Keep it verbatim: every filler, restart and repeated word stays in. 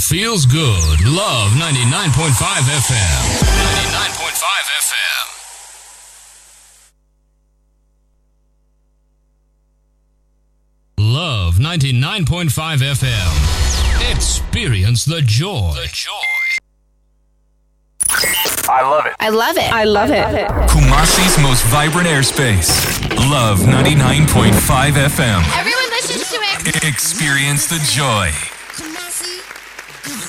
feels good. Love ninety-nine point five F M. ninety-nine point five F M. Love ninety-nine point five F M. Experience the joy. The joy. I love it. I love it. I love it. Kumasi's most vibrant airspace. Love ninety-nine point five F M. Everyone listens to it. Experience the joy.